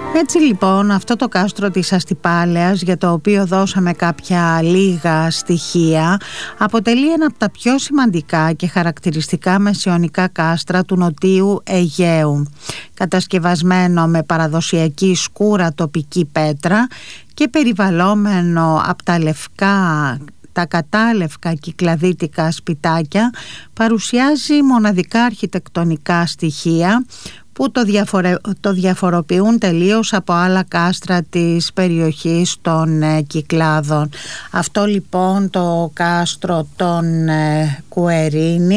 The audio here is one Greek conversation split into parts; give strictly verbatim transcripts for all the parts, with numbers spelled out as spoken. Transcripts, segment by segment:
Έτσι λοιπόν αυτό το κάστρο της Αστυπάλαιας, για το οποίο δώσαμε κάποια λίγα στοιχεία, αποτελεί ένα από τα πιο σημαντικά και χαρακτηριστικά μεσαιωνικά κάστρα του Νοτίου Αιγαίου, κατασκευασμένο με παραδοσιακή σκούρα τοπική πέτρα και περιβαλλόμενο από τα λευκά τα κατάλευκα κυκλαδίτικα σπιτάκια, παρουσιάζει μοναδικά αρχιτεκτονικά στοιχεία που το, διαφορε... το διαφοροποιούν τελείως από άλλα κάστρα της περιοχής των ε, Κυκλάδων. Αυτό λοιπόν το κάστρο των ε, Κουερίνη,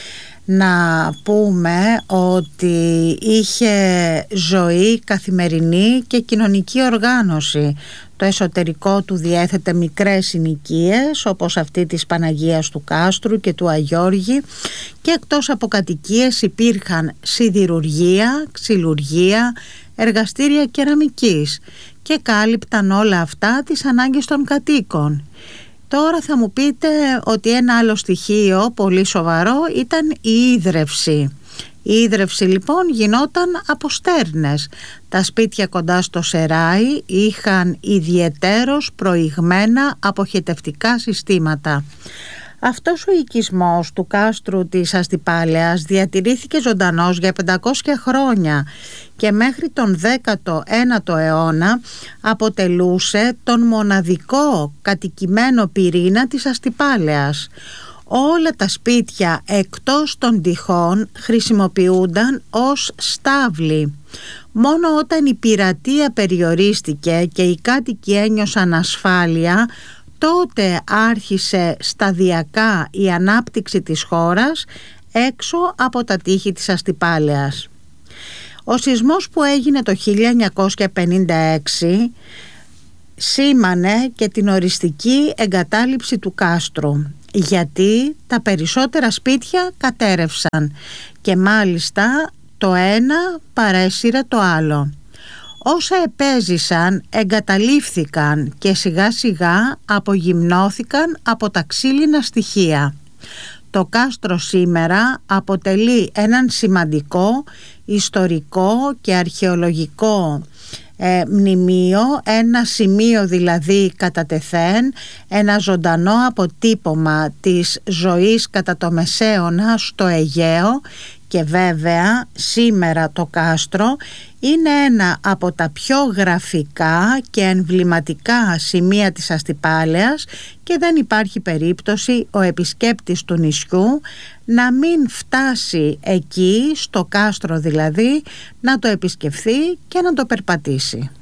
να πούμε ότι είχε ζωή καθημερινή και κοινωνική οργάνωση. Το εσωτερικό του διέθετε μικρές συνοικίες όπως αυτή της Παναγίας του Κάστρου και του Αγιώργη, και εκτός από κατοικίες υπήρχαν σιδηρουργία, ξυλουργία, εργαστήρια κεραμικής και κάλυπταν όλα αυτά τις ανάγκες των κατοίκων. Τώρα θα μου πείτε ότι ένα άλλο στοιχείο πολύ σοβαρό ήταν η ίδρυυση. Η ίδρυυση λοιπόν γινόταν από στέρνες. Τα σπίτια κοντά στο Σεράι είχαν ιδιαιτέρως προηγμένα αποχετευτικά συστήματα. Αυτός ο οικισμός του κάστρου της Αστυπάλαιας διατηρήθηκε ζωντανός για πεντακόσια χρόνια και μέχρι τον δέκατο ένατο αιώνα αποτελούσε τον μοναδικό κατοικημένο πυρήνα της Αστυπάλαιας. Όλα τα σπίτια εκτός των τυχών χρησιμοποιούνταν ως στάβλοι. Μόνο όταν η πειρατεία περιορίστηκε και οι κάτοικοι ένιωσαν ασφάλεια, τότε άρχισε σταδιακά η ανάπτυξη της χώρας έξω από τα τείχη της Αστυπάλαιας. Ο σεισμός που έγινε το χίλια εννιακόσια πενήντα έξι σήμανε και την οριστική εγκατάλειψη του κάστρου, γιατί τα περισσότερα σπίτια κατέρευσαν και μάλιστα το ένα παρέσυρε το άλλο. Όσα επέζησαν εγκαταλείφθηκαν και σιγά σιγά απογυμνώθηκαν από τα ξύλινα στοιχεία. Το κάστρο σήμερα αποτελεί έναν σημαντικό ιστορικό και αρχαιολογικό ε, μνημείο, ένα σημείο δηλαδή κατά τεθέν, ένα ζωντανό αποτύπωμα της ζωής κατά το Μεσαίωνα στο Αιγαίο, και βέβαια σήμερα το κάστρο είναι ένα από τα πιο γραφικά και εμβληματικά σημεία της Αστυπάλαιας και δεν υπάρχει περίπτωση ο επισκέπτης του νησιού να μην φτάσει εκεί, στο κάστρο δηλαδή, να το επισκεφθεί και να το περπατήσει.